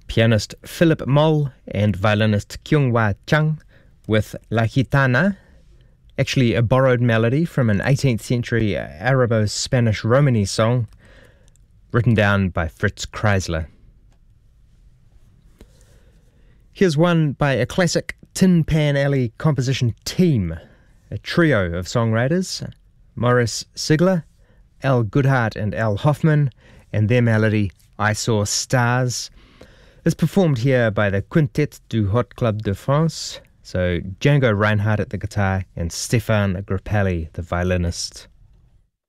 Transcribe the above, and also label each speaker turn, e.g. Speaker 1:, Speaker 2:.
Speaker 1: pianist Philip Moll and violinist Kyung-Hwa Chung with La Gitana, actually a borrowed melody from an 18th century Arabo-Spanish Romany song written down by Fritz Kreisler. Here's one by a classic Tin Pan Alley composition team, a trio of songwriters, Maurice Sigler, Al Goodhart and Al Hoffman, and their melody I Saw Stars is performed here by the Quintet du Hot Club de France, so Django Reinhardt at the guitar and Stefan Grappelli, the violinist.